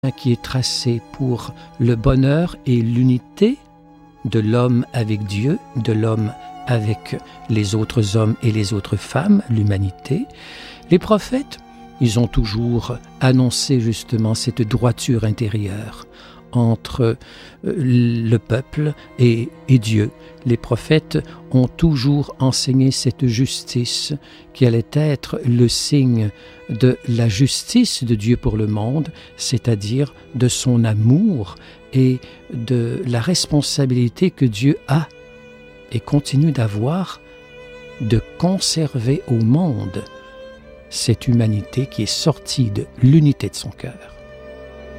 qui est tracé pour le bonheur et l'unité de l'homme avec Dieu, de l'homme avec les autres hommes et les autres femmes, l'humanité. Les prophètes, ils ont toujours annoncé justement cette droiture intérieure entre le peuple et Dieu. Les prophètes ont toujours enseigné cette justice qui allait être le signe de la justice de Dieu pour le monde, c'est-à-dire de son amour et de la responsabilité que Dieu a et continue d'avoir de conserver au monde cette humanité qui est sortie de l'unité de son cœur.